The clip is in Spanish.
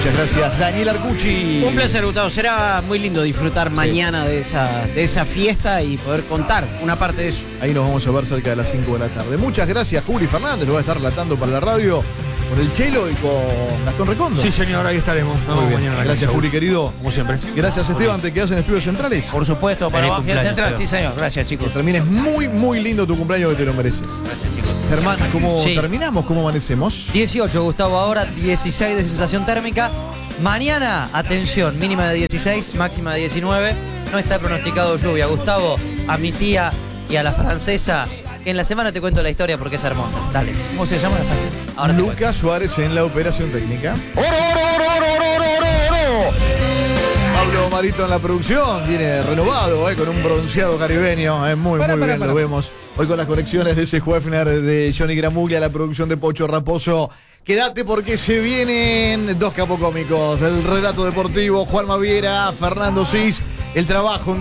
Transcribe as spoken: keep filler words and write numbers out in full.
Muchas gracias, Daniel Arcucci. Un placer, Gustavo. Será muy lindo disfrutar sí. mañana de esa, de esa fiesta y poder contar una parte de eso. Ahí nos vamos a ver cerca de las cinco de la tarde. Muchas gracias, Juli Fernández. Lo va a estar relatando para la radio por el Chelo y con Gastón Recondo. Sí, señor, ahí estaremos. Muy bien. Mañana gracias, Juli, querido. Como siempre. Gracias, Esteban. ¿Te quedas en Estudios Centrales? Por supuesto, para Banfield Central. Sí, señor. Gracias, chicos. Que termines muy, muy lindo tu cumpleaños, que te lo mereces. Gracias, chicos. Germán, ¿cómo sí. terminamos? ¿Cómo amanecemos? dieciocho, Gustavo, ahora dieciséis de sensación térmica. Mañana, atención, mínima de dieciséis, máxima de diecinueve. No está pronosticado lluvia. Gustavo, a mi tía y a la francesa, que en la semana te cuento la historia porque es hermosa. Dale. ¿Cómo se llama la francesa? Ahora Lucas Suárez en la operación técnica. ¡Oro, oro, oro, oro, oro, oro! Pablo Marito en la producción. Viene renovado, eh, con un bronceado caribeño. Eh, muy, para, muy para, bien, para. lo vemos. Hoy con las conexiones de ese Huefner, de Johnny Gramuglia, la producción de Pocho Raposo. Quédate porque se vienen dos capocómicos del relato deportivo, Juan Maviera, Fernando Cis, el trabajo